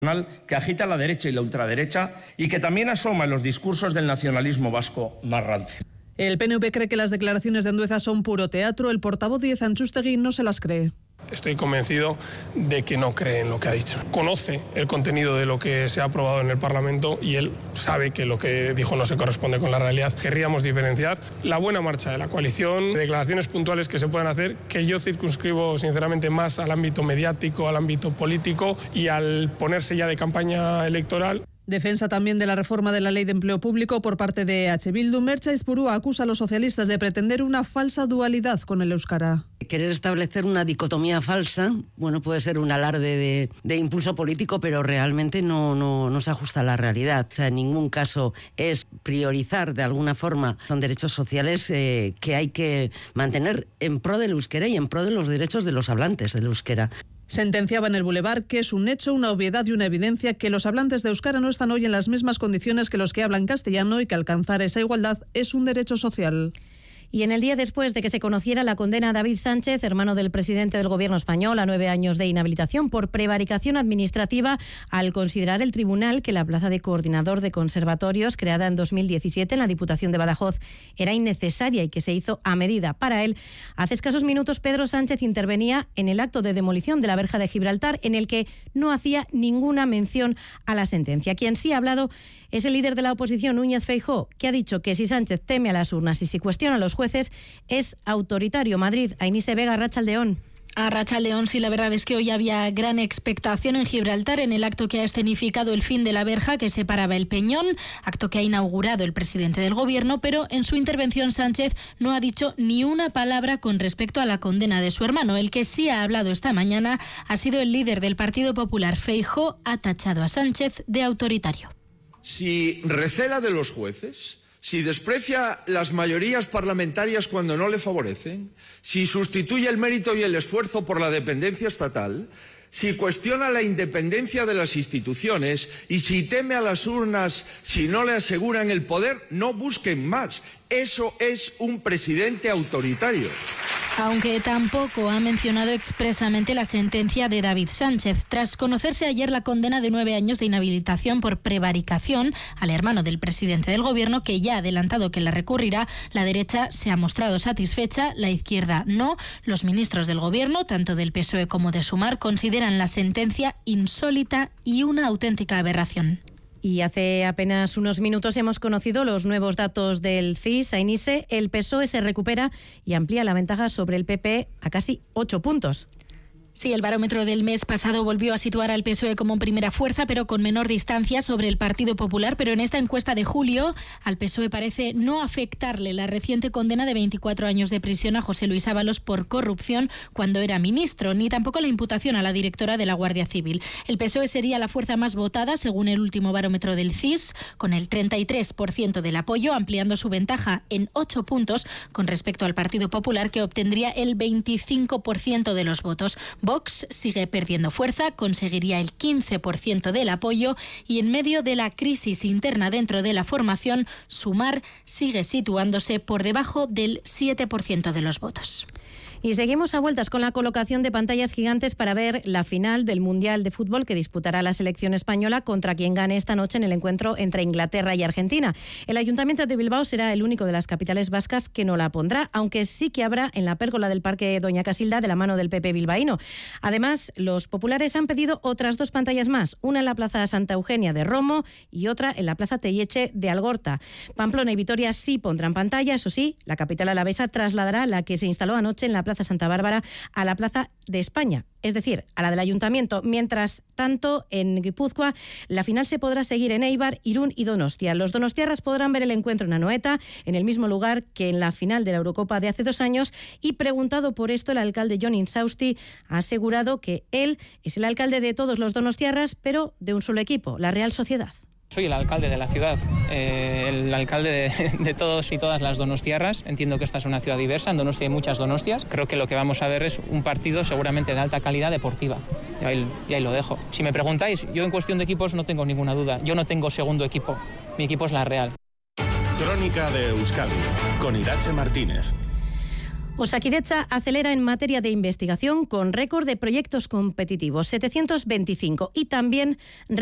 que agita la derecha y la ultraderecha y que también asoma en los discursos del nacionalismo vasco más rancio. El PNV cree que las declaraciones de Andueza son puro teatro. El portavoz Díez Antxustegui no se las cree. Estoy convencido de que no cree en lo que ha dicho. Conoce el contenido de lo que se ha aprobado en el Parlamento y él sabe que lo que dijo no se corresponde con la realidad. Querríamos diferenciar la buena marcha de la coalición, declaraciones puntuales que se puedan hacer, que yo circunscribo sinceramente más al ámbito mediático, al ámbito político y al ponerse ya de campaña electoral. Defensa también de la reforma de la Ley de Empleo Público por parte de EH Bildu. Mertxe Aizpurua acusa a los socialistas de pretender una falsa dualidad con el euskara. Querer establecer una dicotomía falsa, bueno, puede ser un alarde de impulso político, pero realmente no se ajusta a la realidad. O sea, en ningún caso es priorizar de alguna forma, son derechos sociales que hay que mantener en pro del euskera y en pro de los derechos de los hablantes del euskera. Sentenciaba en el Boulevard que es un hecho, una obviedad y una evidencia que los hablantes de euskara no están hoy en las mismas condiciones que los que hablan castellano y que alcanzar esa igualdad es un derecho social. Y en el día después de que se conociera la condena a David Sánchez, hermano del presidente del Gobierno español, a 9 años de inhabilitación por prevaricación administrativa, al considerar el tribunal que la plaza de coordinador de conservatorios, creada en 2017 en la Diputación de Badajoz, era innecesaria y que se hizo a medida para él, hace escasos minutos Pedro Sánchez intervenía en el acto de demolición de la verja de Gibraltar, en el que no hacía ninguna mención a la sentencia. Quien sí ha hablado es el líder de la oposición, Núñez Feijóo, que ha dicho que si Sánchez teme a las urnas y si cuestiona a los jueces, es autoritario. Madrid, Ainise Vega, Arratsaldeón. Arratsaldeón, sí, la verdad es que hoy había gran expectación en Gibraltar en el acto que ha escenificado el fin de la verja que separaba el Peñón, acto que ha inaugurado el presidente del Gobierno, pero en su intervención Sánchez no ha dicho ni una palabra con respecto a la condena de su hermano. El que sí ha hablado esta mañana ha sido el líder del Partido Popular. Feijóo ha tachado a Sánchez de autoritario. Si recela de los jueces, si desprecia las mayorías parlamentarias cuando no le favorecen, si sustituye el mérito y el esfuerzo por la dependencia estatal, si cuestiona la independencia de las instituciones y si teme a las urnas si no le aseguran el poder, no busquen más. Eso es un presidente autoritario. Aunque tampoco ha mencionado expresamente la sentencia de David Sánchez. Tras conocerse ayer la condena de 9 años de inhabilitación por prevaricación al hermano del presidente del Gobierno, que ya ha adelantado que la recurrirá, la derecha se ha mostrado satisfecha, la izquierda no. Los ministros del Gobierno, tanto del PSOE como de Sumar, consideran la sentencia insólita y una auténtica aberración. Y hace apenas unos minutos hemos conocido los nuevos datos del CIS. Ainise, el PSOE se recupera y amplía la ventaja sobre el PP a casi 8 puntos. Sí, el barómetro del mes pasado volvió a situar al PSOE como primera fuerza, pero con menor distancia sobre el Partido Popular. Pero en esta encuesta de julio, al PSOE parece no afectarle la reciente condena de 24 años de prisión a José Luis Ábalos por corrupción cuando era ministro, ni tampoco la imputación a la directora de la Guardia Civil. El PSOE sería la fuerza más votada, según el último barómetro del CIS, con el 33% del apoyo, ampliando su ventaja en 8 puntos con respecto al Partido Popular, que obtendría el 25% de los votos. Vox sigue perdiendo fuerza, conseguiría el 15% del apoyo y en medio de la crisis interna dentro de la formación, Sumar sigue situándose por debajo del 7% de los votos. Y seguimos a vueltas con la colocación de pantallas gigantes para ver la final del Mundial de Fútbol que disputará la selección española contra quien gane esta noche en el encuentro entre Inglaterra y Argentina. El Ayuntamiento de Bilbao será el único de las capitales vascas que no la pondrá, aunque sí que habrá en la pérgola del Parque Doña Casilda de la mano del PP bilbaíno. Además, los populares han pedido otras 2 pantallas más, una en la Plaza Santa Eugenia de Romo y otra en la Plaza Teieche de Algorta. Pamplona y Vitoria sí pondrán pantalla, eso sí, la capital alavesa trasladará la que se instaló anoche en la Plaza Santa Bárbara a la Plaza de España, es decir, a la del Ayuntamiento. Mientras tanto, en Guipúzcoa, la final se podrá seguir en Eibar, Irún y Donostia. Los donostiarras podrán ver el encuentro en Anoeta, en el mismo lugar que en la final de la Eurocopa de hace 2 años, y preguntado por esto, el alcalde Jon Insausti ha asegurado que él es el alcalde de todos los donostiarras, pero de un solo equipo, la Real Sociedad. Soy el alcalde de la ciudad, el alcalde de todos y todas las donostiarras. Entiendo que esta es una ciudad diversa, en Donostia hay muchas donostias. Creo que lo que vamos a ver es un partido seguramente de alta calidad deportiva. Y ahí lo dejo. Si me preguntáis, yo en cuestión de equipos no tengo ninguna duda. Yo no tengo segundo equipo, mi equipo es la Real. Crónica de Euskadi, con Irache Martínez. Osakidetza acelera en materia de investigación con récord de proyectos competitivos, 725, y también